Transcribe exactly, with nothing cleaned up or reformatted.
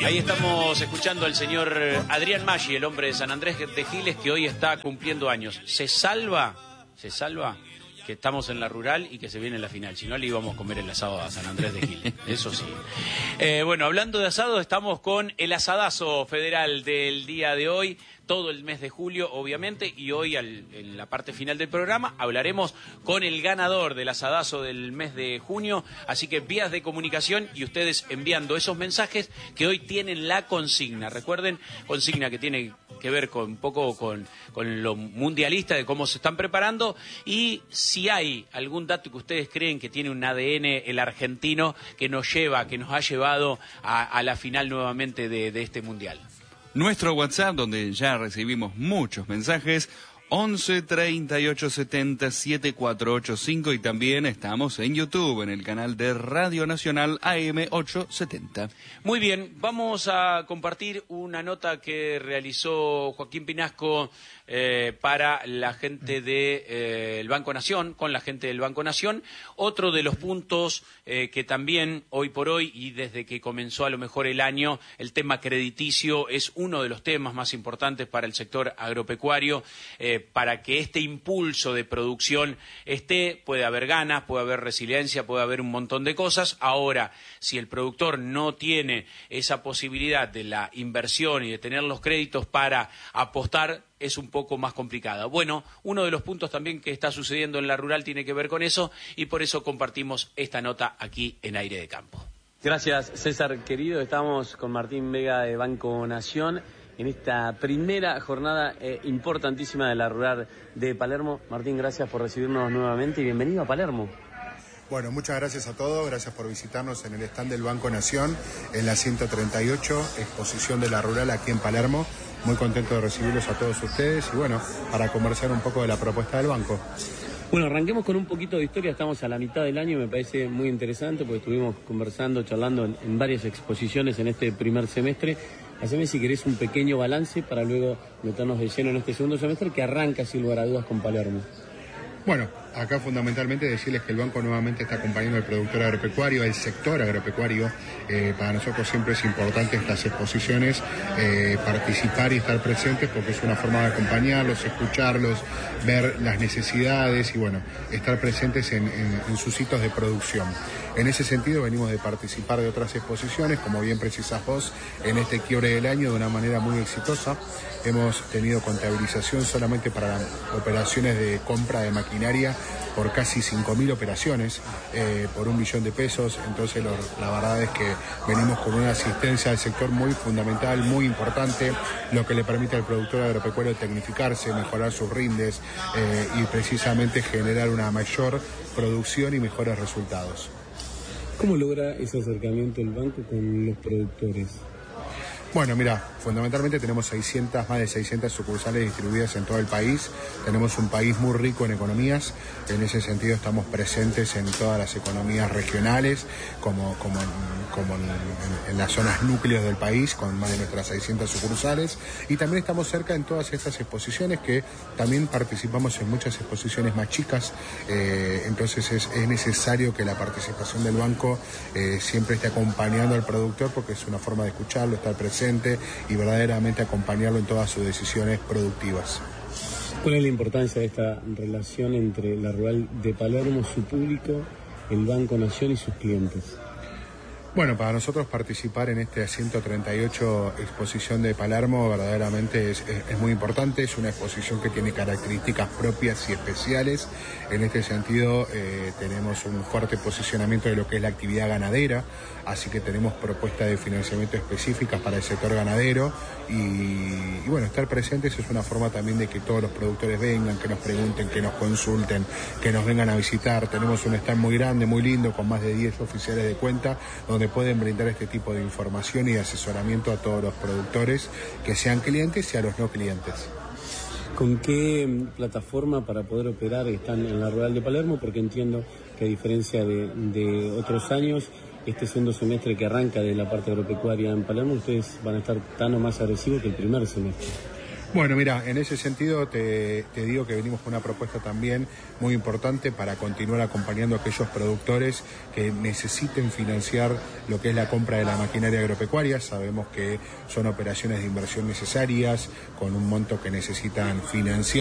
Ahí estamos escuchando al señor Adrián Maggi, el hombre de San Andrés de Giles, que hoy está cumpliendo años. ¿Se salva? ¿Se salva? Que estamos en la rural y que se viene la final. Si no, le íbamos a comer el asado a San Andrés de Giles. Eso sí. Eh, bueno, hablando de asado, estamos con el asadazo federal del día de hoy. Todo el mes de julio, obviamente, y hoy al, en la parte final del programa hablaremos con el ganador del asadazo del mes de junio, así que vías de comunicación y ustedes enviando esos mensajes que hoy tienen la consigna. Recuerden, consigna que tiene que ver con un poco con, con lo mundialista, de cómo se están preparando, y si hay algún dato que ustedes creen que tiene un A D N el argentino que nos lleva, que nos ha llevado a, a la final nuevamente de, de este mundial. Nuestro WhatsApp, donde ya recibimos muchos mensajes, once treinta y ocho setenta setenta y cuatro ochenta y cinco, y también estamos en YouTube, en el canal de Radio Nacional A M ochocientos setenta. Muy bien, vamos a compartir una nota que realizó Joaquín Pinasco eh, para la gente del de, eh, Banco Nación, con la gente del Banco Nación. Otro de los puntos eh, que también hoy por hoy y desde que comenzó a lo mejor el año, el tema crediticio es uno de los temas más importantes para el sector agropecuario. Eh, para que este impulso de producción esté, puede haber ganas, puede haber resiliencia, puede haber un montón de cosas. Ahora, si el productor no tiene esa posibilidad de la inversión y de tener los créditos para apostar, es un poco más complicado. Bueno, uno de los puntos también que está sucediendo en la rural tiene que ver con eso, y por eso compartimos esta nota aquí en Aire de Campo. Gracias, César querido. Estamos con Martín Vega de Banco Nación en esta primera jornada eh, importantísima de la rural de Palermo. Martín, gracias por recibirnos nuevamente y bienvenido a Palermo. Bueno, muchas gracias a todos, gracias por visitarnos en el stand del Banco Nación, en la ciento treinta y ocho, exposición de la rural aquí en Palermo. Muy contento de recibirlos a todos ustedes y bueno, para conversar un poco de la propuesta del banco. Bueno, arranquemos con un poquito de historia. Estamos a la mitad del año, me parece muy interesante porque estuvimos conversando, charlando en, en varias exposiciones en este primer semestre. Haceme, si querés, un pequeño balance para luego meternos de lleno en este segundo semestre que arranca, sin lugar a dudas, con Palermo. Bueno, acá fundamentalmente decirles que el banco nuevamente está acompañando al productor agropecuario, el sector agropecuario. Eh, para nosotros siempre es importante estas exposiciones, eh, participar y estar presentes porque es una forma de acompañarlos, escucharlos, ver las necesidades y bueno, estar presentes en, en, en sus hitos de producción. En ese sentido venimos de participar de otras exposiciones, como bien precisás vos, en este quiebre del año de una manera muy exitosa. Hemos tenido contabilización solamente para operaciones de compra de maquinaria por casi cinco mil operaciones, eh, por un billón de pesos. Entonces lo, la verdad es que venimos con una asistencia al sector muy fundamental, muy importante, lo que le permite al productor agropecuario tecnificarse, mejorar sus rindes eh, y precisamente generar una mayor producción y mejores resultados. ¿Cómo logra ese acercamiento el banco con los productores? Bueno, mira, fundamentalmente tenemos seiscientas, más de seiscientas sucursales distribuidas en todo el país. Tenemos un país muy rico en economías. En ese sentido estamos presentes en todas las economías regionales, como, como, en, como en, en, en las zonas núcleos del país, con más de nuestras seiscientas sucursales. Y también estamos cerca en todas estas exposiciones, que también participamos en muchas exposiciones más chicas. Eh, entonces es, es necesario que la participación del banco eh, siempre esté acompañando al productor, porque es una forma de escucharlo, estar presente y verdaderamente acompañarlo en todas sus decisiones productivas. ¿Cuál es la importancia de esta relación entre la rural de Palermo, su público, el Banco Nación y sus clientes? Bueno, para nosotros participar en esta ciento treinta y ocho exposición de Palermo verdaderamente es, es, es muy importante. Es una exposición que tiene características propias y especiales. En este sentido eh, tenemos un fuerte posicionamiento de lo que es la actividad ganadera, así que tenemos propuestas de financiamiento específicas para el sector ganadero y, y bueno, estar presentes es una forma también de que todos los productores vengan, que nos pregunten, que nos consulten, que nos vengan a visitar. Tenemos un stand muy grande, muy lindo, con más de diez oficiales de cuenta, donde pueden brindar este tipo de información y de asesoramiento a todos los productores, que sean clientes y a los no clientes. ¿Con qué plataforma para poder operar están en la rural de Palermo? Porque entiendo que a diferencia de, de otros años, este segundo semestre que arranca de la parte agropecuaria en Palermo, ustedes van a estar tan o más agresivos que el primer semestre. Bueno, mira, en ese sentido te, te digo que venimos con una propuesta también muy importante para continuar acompañando a aquellos productores que necesiten financiar lo que es la compra de la maquinaria agropecuaria. Sabemos que son operaciones de inversión necesarias, con un monto que necesitan financiar.